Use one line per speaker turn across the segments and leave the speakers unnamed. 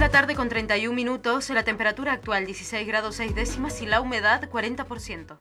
2:31 la temperatura actual 16 grados 6 décimas y la humedad 40%.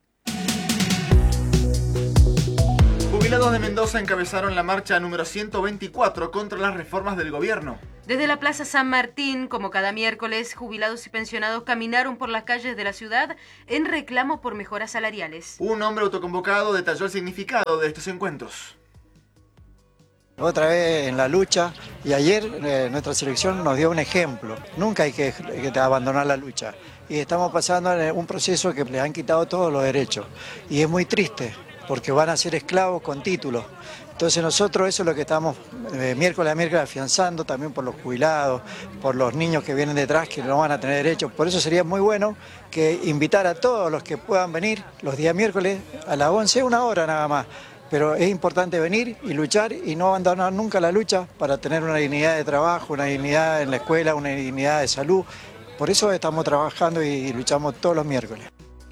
Jubilados de Mendoza encabezaron la marcha número 124 contra las reformas del gobierno.
Desde la Plaza San Martín, como cada miércoles, jubilados y pensionados caminaron por las calles de la ciudad en reclamo por mejoras salariales.
Un hombre autoconvocado detalló el significado de estos encuentros.
Otra vez en la lucha, y ayer nuestra selección nos dio un ejemplo. Nunca hay que abandonar la lucha. Y estamos pasando en un proceso que les han quitado todos los derechos. Y es muy triste, porque van a ser esclavos con títulos. Entonces nosotros eso es lo que estamos miércoles a miércoles afianzando, también por los jubilados, por los niños que vienen detrás que no van a tener derechos. Por eso sería muy bueno que invitar a todos los que puedan venir los días miércoles a las 11, 1 hora nada más. Pero es importante venir y luchar y no abandonar nunca la lucha para tener una dignidad de trabajo, una dignidad en la escuela, una dignidad de salud. Por eso estamos trabajando y luchamos todos los miércoles.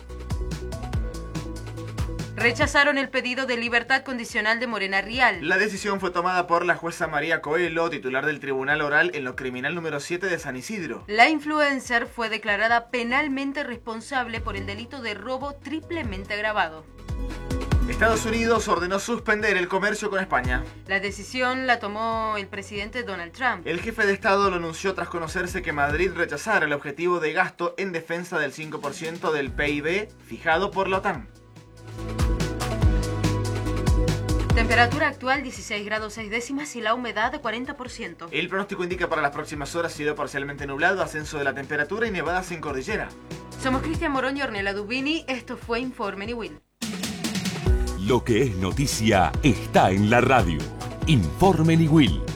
Rechazaron el pedido de libertad condicional de Morena Rial.
La decisión fue tomada por la jueza María Coelho, titular del Tribunal Oral en lo Criminal número 7 de San Isidro.
La influencer fue declarada penalmente responsable por el delito de robo triplemente agravado.
Estados Unidos ordenó suspender el comercio con España.
La decisión la tomó el presidente Donald Trump.
El jefe de Estado lo anunció tras conocerse que Madrid rechazara el objetivo de gasto en defensa del 5% del PIB fijado por la OTAN.
Temperatura actual 16 grados 6 décimas y la humedad 40%.
El pronóstico indica para las próximas horas cielo parcialmente nublado, ascenso de la temperatura y nevadas en cordillera.
Somos Cristian Morón y Ornella Dubini. Esto fue Informe Niwil.
Lo que es noticia está en la radio. Informe Niwil.